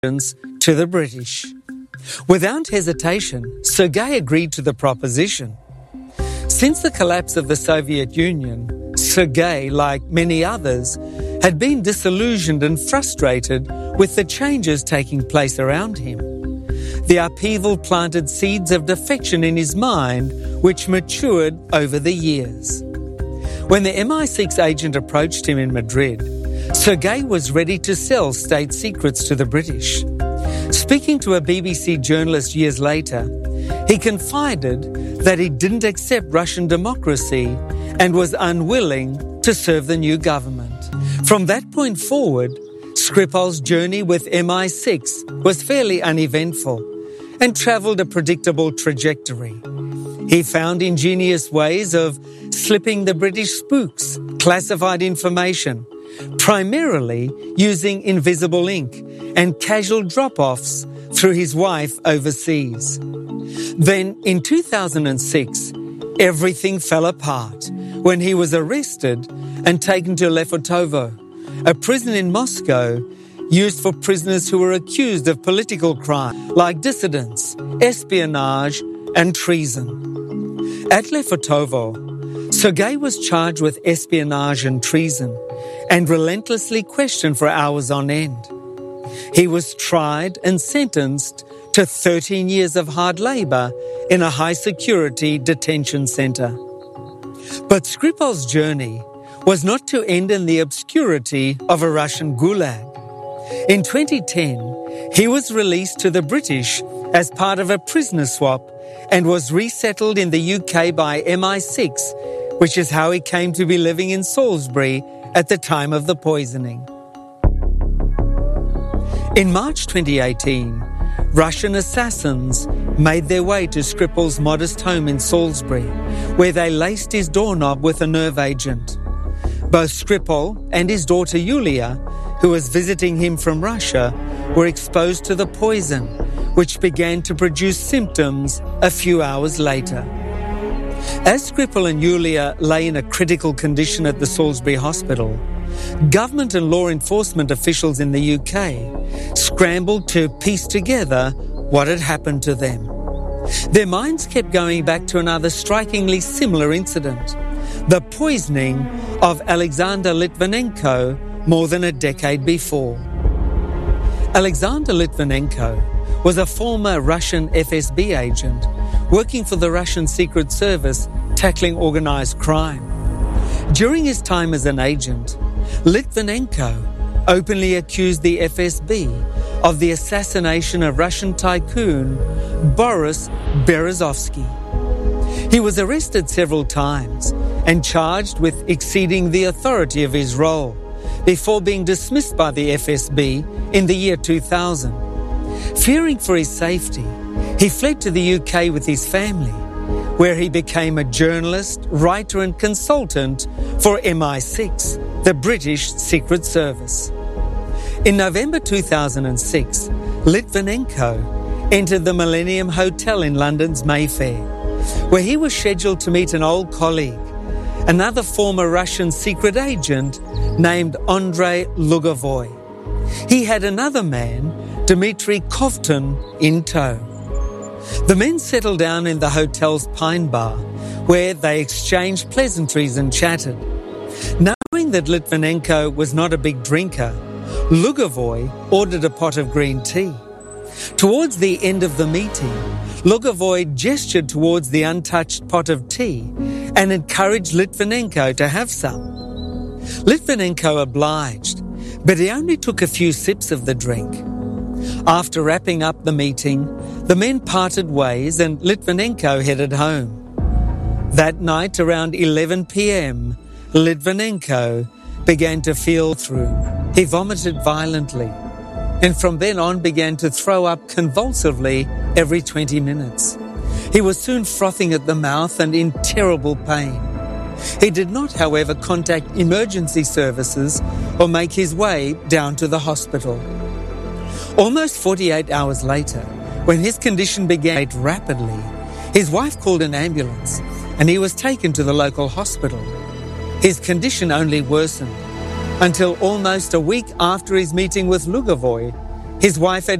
to the British. Without hesitation, Sergei agreed to the proposition. Since the collapse of the Soviet Union, Sergei, like many others, had been disillusioned and frustrated with the changes taking place around him. The upheaval planted seeds of defection in his mind, which matured over the years. When the MI6 agent approached him in Madrid, Sergei was ready to sell state secrets to the British. Speaking to a BBC journalist years later, he confided that he didn't accept Russian democracy and was unwilling to serve the new government. From that point forward, Skripal's journey with MI6 was fairly uneventful and travelled a predictable trajectory. He found ingenious ways of slipping the British spooks classified information, primarily using invisible ink and casual drop-offs through his wife overseas. Then, in 2006, everything fell apart when he was arrested and taken to Lefortovo, a prison in Moscow used for prisoners who were accused of political crime like dissidents, espionage and treason. At Lefortovo, Sergei was charged with espionage and treason and relentlessly questioned for hours on end. He was tried and sentenced to 13 years of hard labour in a high-security detention centre. But Skripal's journey was not to end in the obscurity of a Russian gulag. In 2010, he was released to the British as part of a prisoner swap and was resettled in the UK by MI6, which is how he came to be living in Salisbury at the time of the poisoning. In March 2018, Russian assassins made their way to Skripal's modest home in Salisbury, where they laced his doorknob with a nerve agent. Both Skripal and his daughter Yulia, who was visiting him from Russia, were exposed to the poison, which began to produce symptoms a few hours later. As Skripal and Yulia lay in a critical condition at the Salisbury Hospital, government and law enforcement officials in the UK scrambled to piece together what had happened to them. Their minds kept going back to another strikingly similar incident, the poisoning of Alexander Litvinenko more than a decade before. Alexander Litvinenko was a former Russian FSB agent working for the Russian Secret Service tackling organised crime. During his time as an agent, Litvinenko openly accused the FSB of the assassination of Russian tycoon Boris Berezovsky. He was arrested several times and charged with exceeding the authority of his role before being dismissed by the FSB in the year 2000. Fearing for his safety, he fled to the UK with his family, where he became a journalist, writer and consultant for MI6, the British Secret Service. In November 2006, Litvinenko entered the Millennium Hotel in London's Mayfair, where he was scheduled to meet an old colleague, another former Russian secret agent named Andrei Lugovoy. He had another man, Dmitry Kovtun, in tow. The men settled down in the hotel's Pine Bar, where they exchanged pleasantries and chatted. Knowing that Litvinenko was not a big drinker, Lugovoy ordered a pot of green tea. Towards the end of the meeting, Lugovoy gestured towards the untouched pot of tea and encouraged Litvinenko to have some. Litvinenko obliged, but he only took a few sips of the drink. After wrapping up the meeting, the men parted ways and Litvinenko headed home. That night, around 11 p.m, Litvinenko began to feel through. He vomited violently and from then on began to throw up convulsively every 20 minutes. He was soon frothing at the mouth and in terrible pain. He did not, however, contact emergency services or make his way down to the hospital. Almost 48 hours later, when his condition began to rapidly, his wife called an ambulance and he was taken to the local hospital. His condition only worsened until almost a week after his meeting with Lugovoy, His wife